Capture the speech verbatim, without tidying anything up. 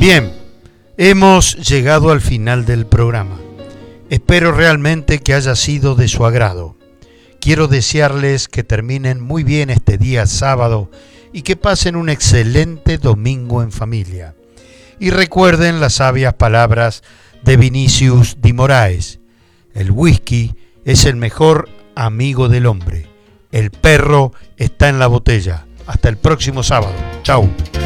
Bien, hemos llegado al final del programa. Espero realmente que haya sido de su agrado. Quiero desearles que terminen muy bien este día sábado y que pasen un excelente domingo en familia. Y recuerden las sabias palabras de Vinicius de Moraes. El whisky es el mejor amigo del hombre. El perro está en la botella. Hasta el próximo sábado. Chau.